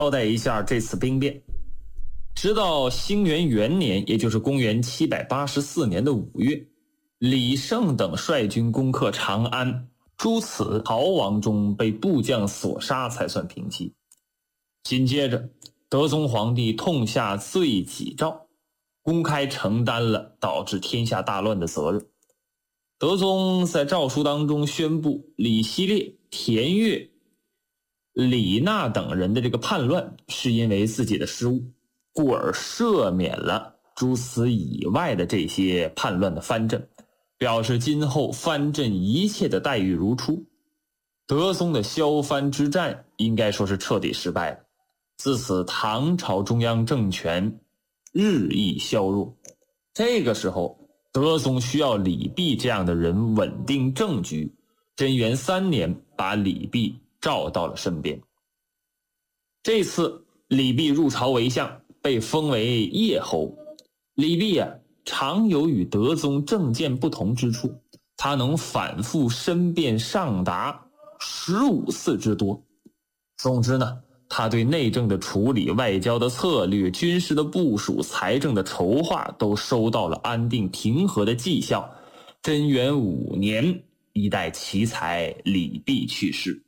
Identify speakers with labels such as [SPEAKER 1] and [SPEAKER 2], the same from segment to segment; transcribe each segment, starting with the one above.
[SPEAKER 1] 交代一下这次兵变。直到兴元元年，也就是公元784年的5月，李胜等率军攻克长安，诸此逃亡中被部将所杀才算平息。紧接着，德宗皇帝痛下罪己诏，公开承担了导致天下大乱的责任。德宗在诏书当中宣布李希烈、田悦、李纳等人的这个叛乱是因为自己的失误，故而赦免了诸此以外的这些叛乱的藩镇，表示今后藩镇一切的待遇如初。德宗的削藩之战应该说是彻底失败了。自此，唐朝中央政权日益削弱。这个时候，德宗需要李泌这样的人稳定政局。贞元3年，把李泌召到了身边。这次李泌入朝为相，被封为叶侯。李泌常有与德宗政见不同之处，他能反复申辩上达15次之多。总之呢，他对内政的处理、外交的策略、军事的部署、财政的筹划都收到了安定平和的迹象。贞元5年，一代奇才李泌去世。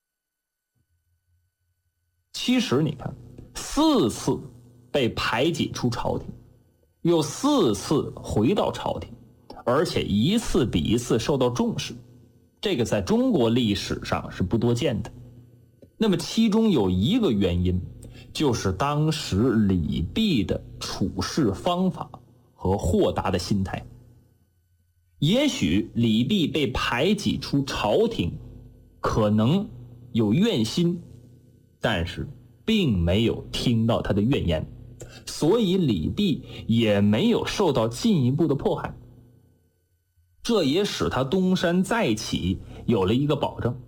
[SPEAKER 1] 其实你看，4次被排挤出朝廷，又4次回到朝廷，而且一次比一次受到重视，这个在中国历史上是不多见的。那么其中有一个原因，就是当时李泌的处事方法和豁达的心态。也许李泌被排挤出朝廷，可能有怨心，但是并没有听到他的怨言，所以李泌也没有受到进一步的迫害。这也使他东山再起有了一个保证。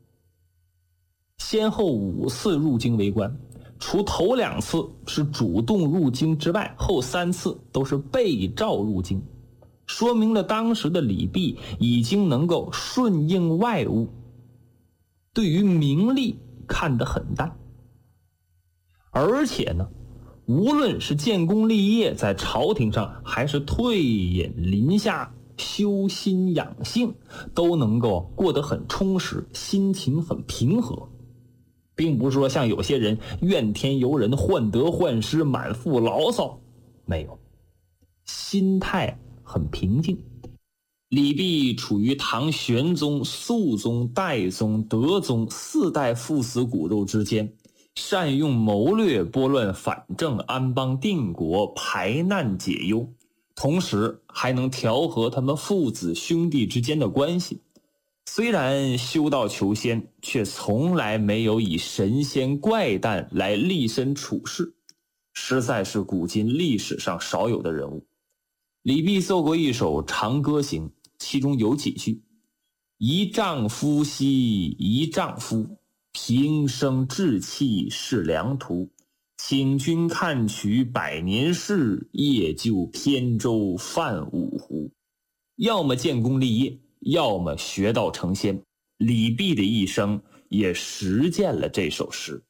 [SPEAKER 1] 先后5次入京为官，除头2次是主动入京之外，后3次都是被召入京，说明了当时的李泌已经能够顺应外物，对于名利看得很淡。而且呢，无论是建功立业在朝廷上，还是退隐林下修心养性，都能够过得很充实，心情很平和，并不是说像有些人怨天尤人、患得患失、满腹牢骚，没有，心态很平静。李泌处于唐玄宗、肃宗、代宗、德宗4代父子骨肉之间，善用谋略，拨乱反正，安邦定国，排难解忧，同时还能调和他们父子兄弟之间的关系。虽然修道求仙，却从来没有以神仙怪诞来立身处世，实在是古今历史上少有的人物。李泌奏过一首《长歌行》，其中有几句：一丈夫兮一丈夫，平生志气是良图，请君看取百年事，夜就扁舟泛五湖。要么建功立业，要么学道成仙。李泌的一生也实践了这首诗。